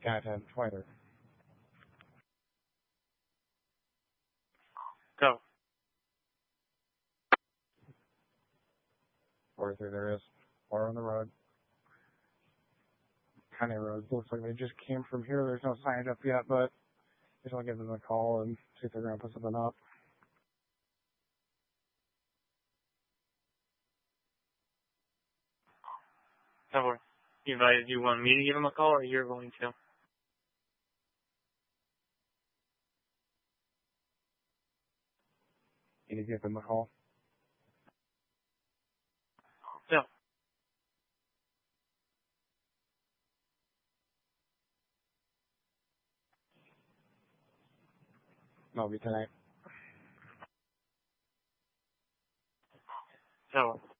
Cat and Twitter. Go. Or there is. Or on the road. County roads. Looks like they just came from here. There's no signage up yet, but just want to give them a call and see if they're going to put something up. Cover. Do you want me to give them a call, or you're going to? You need to give them a call. No. That'll be tonight. So.